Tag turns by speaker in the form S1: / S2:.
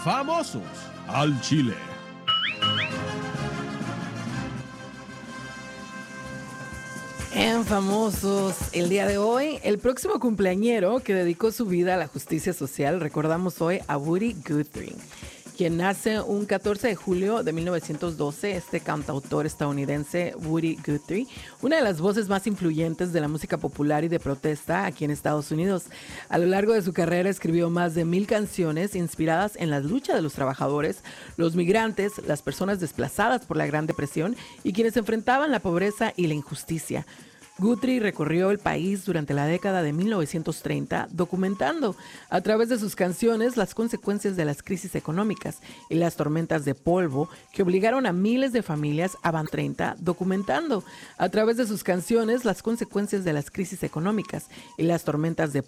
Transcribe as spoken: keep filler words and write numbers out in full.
S1: Famosos al Chile.
S2: En Famosos, el día de hoy, el próximo cumpleañero que dedicó su vida a la justicia social, recordamos hoy a Woody Guthrie, quien nace un catorce de julio de mil novecientos doce, este cantautor estadounidense Woody Guthrie, una de las voces más influyentes de la música popular y de protesta aquí en Estados Unidos. A lo largo de su carrera escribió más de mil canciones inspiradas en la lucha de los trabajadores, los migrantes, las personas desplazadas por la Gran Depresión y quienes enfrentaban la pobreza y la injusticia. Guthrie recorrió el país durante la década de mil novecientos treinta, documentando a través de sus canciones las consecuencias de las crisis económicas y las tormentas de polvo que obligaron a miles de familias a Van treinta, documentando a través de sus canciones las consecuencias de las crisis económicas y las tormentas de